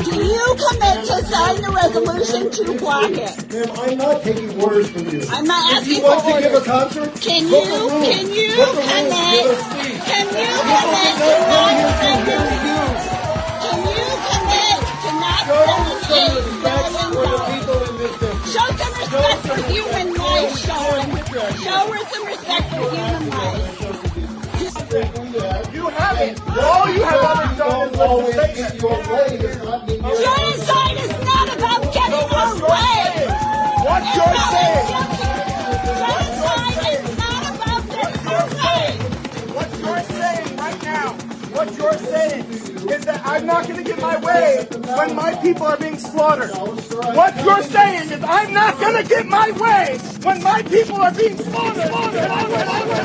Do you commit to sign the resolution to block it? Ma'am, I'm not taking orders from you. I'm not If asking you for want to orders. give a concert, Can book you a room. commit Book a room, to give not a speech. signing? Can you commit to not sending aid For the people in this district. Show some respect for human life, Sean. Show her some respect for human life. You haven't. All you have ever done is Always listen get to your way does not mean you're Genocide is not about getting our way. what you're saying. Genocide is not about getting our way. What you're saying right now, what you're saying is that I'm not going to get my way when my people are being slaughtered. What you're saying is I'm not going to get my way when my people are being slaughtered.